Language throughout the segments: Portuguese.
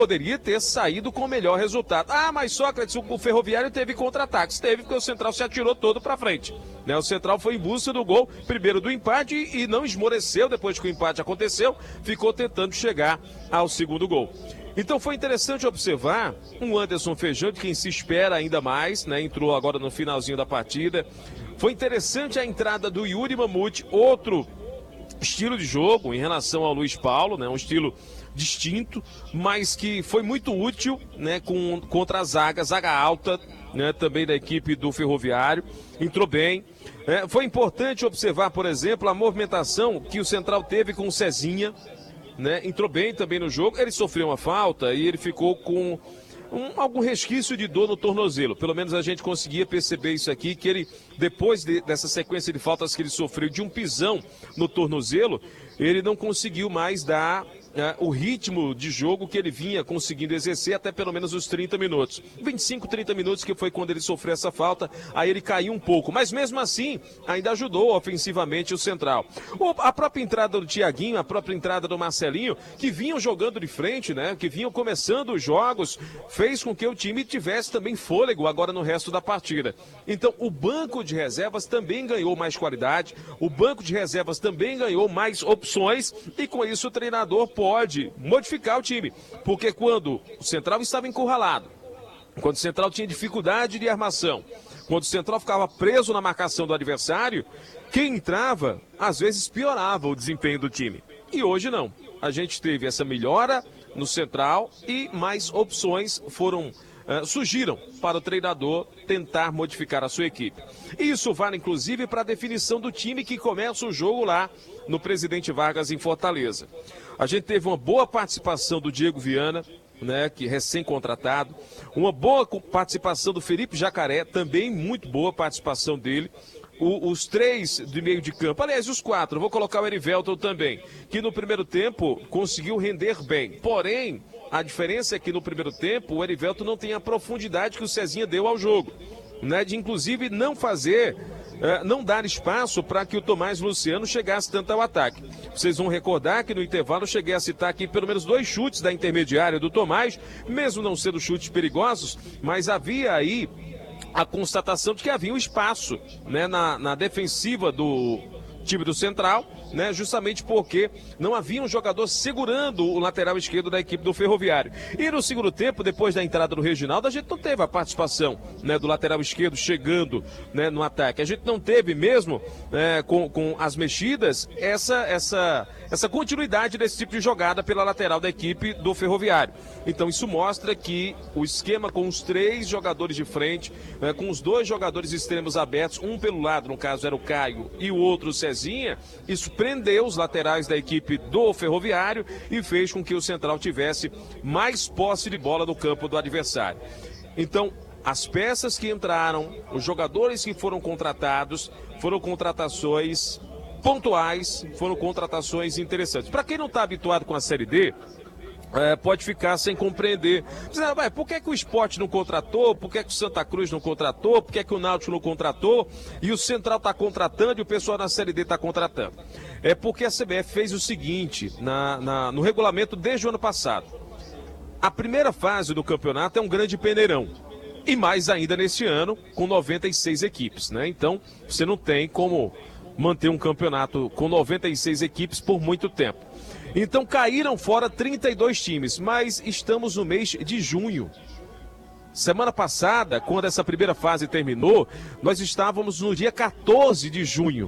poderia ter saído com o melhor resultado. Ah, mas Sócrates, o Ferroviário teve contra-ataques. Teve, porque o Central se atirou todo para frente. Né? O Central foi em busca do gol, primeiro do empate, e não esmoreceu depois que o empate aconteceu, ficou tentando chegar ao segundo gol. Então foi interessante observar um Anderson Feijão, de quem se espera ainda mais, né? Entrou agora no finalzinho da partida. Foi interessante a entrada do Yuri Mamute, outro estilo de jogo em relação ao Luiz Paulo, né? Um estilo distinto, mas que foi muito útil, né, contra a zaga alta, né, também da equipe do Ferroviário, entrou bem. Foi importante observar, por exemplo, a movimentação que o Central teve com o Cezinha, né, entrou bem também no jogo. Ele sofreu uma falta e ele ficou com algum resquício de dor no tornozelo. Pelo menos a gente conseguia perceber isso aqui, que ele, depois dessa sequência de faltas que ele sofreu, de um pisão no tornozelo, ele não conseguiu mais dar o ritmo de jogo que ele vinha conseguindo exercer até pelo menos os 30 minutos. 25, 30 minutos que foi quando ele sofreu essa falta, aí ele caiu um pouco, mas mesmo assim ainda ajudou ofensivamente o Central. A própria entrada do Thiaguinho, a própria entrada do Marcelinho, que vinham jogando de frente, né, que vinham começando os jogos, fez com que o time tivesse também fôlego agora no resto da partida. Então o banco de reservas também ganhou mais qualidade, o banco de reservas também ganhou mais opções, e com isso o treinador pode modificar o time, porque quando o Central estava encurralado, quando o Central tinha dificuldade de armação, quando o Central ficava preso na marcação do adversário, quem entrava, às vezes piorava o desempenho do time. E hoje não. A gente teve essa melhora no Central e mais opções surgiram para o treinador tentar modificar a sua equipe. Isso vale inclusive para a definição do time que começa o jogo lá no Presidente Vargas em Fortaleza. A gente teve uma boa participação do Diego Viana, né, que recém-contratado, uma boa participação do Felipe Jacaré, também muito boa participação dele. Os três de meio de campo, aliás, os quatro, vou colocar o Erivelton também, que no primeiro tempo conseguiu render bem. Porém, a diferença é que no primeiro tempo o Erivelton não tem a profundidade que o Cezinha deu ao jogo, né, de inclusive não dar espaço para que o Tomás Luciano chegasse tanto ao ataque. Vocês vão recordar que no intervalo eu cheguei a citar aqui pelo menos 2 chutes da intermediária do Tomás, mesmo não sendo chutes perigosos, mas havia aí a constatação de que havia um espaço, né, na defensiva do time do Central, né, justamente porque não havia um jogador segurando o lateral esquerdo da equipe do Ferroviário. E no segundo tempo, depois da entrada do Reginaldo, a gente não teve a participação, né, do lateral esquerdo chegando, né, no ataque. A gente não teve mesmo, com as mexidas, essa continuidade desse tipo de jogada pela lateral da equipe do Ferroviário. Então isso mostra que o esquema com os 3 jogadores de frente, com os 2 jogadores extremos abertos, um pelo lado, no caso era o Caio, e o outro o Cezinha, isso prendeu os laterais da equipe do Ferroviário e fez com que o Central tivesse mais posse de bola no campo do adversário. Então, as peças que entraram, os jogadores que foram contratados, foram contratações pontuais, foram contratações interessantes. Para quem não está habituado com a Série D, pode ficar sem compreender. Por que o Sport não contratou? Por que o Santa Cruz não contratou? Por que o Náutico não contratou? E o Central está contratando e o pessoal na Série D está contratando. É porque a CBF fez o seguinte, no regulamento desde o ano passado. A primeira fase do campeonato é um grande peneirão. E mais ainda neste ano, com 96 equipes, né? Então, você não tem como manter um campeonato com 96 equipes por muito tempo. Então caíram fora 32 times, mas estamos no mês de junho. Semana passada, quando essa primeira fase terminou, nós estávamos no dia 14 de junho.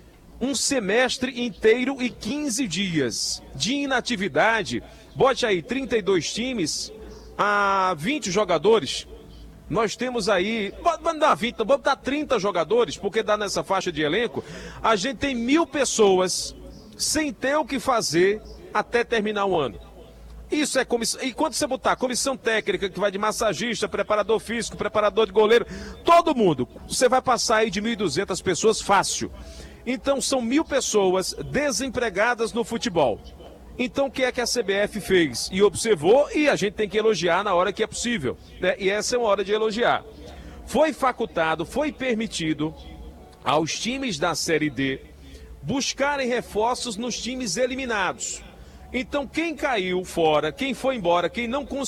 Um semestre inteiro e 15 dias de inatividade. Bote aí 32 times a 20 jogadores. Nós temos aí, vamos dar 20, vamos dar 30 jogadores, porque dá nessa faixa de elenco. A gente tem 1.000 pessoas sem ter o que fazer até terminar o ano. Isso é comissão. E quando você botar comissão técnica, que vai de massagista, preparador físico, preparador de goleiro, todo mundo, você vai passar aí de 1.200 pessoas fácil. Então são 1.000 pessoas desempregadas no futebol. Então o que é que a CBF fez? E observou, e a gente tem que elogiar na hora que é possível, né? E essa é uma hora de elogiar. Foi facultado, foi permitido aos times da Série D buscarem reforços nos times eliminados. Então quem caiu fora, quem foi embora, quem não conseguiu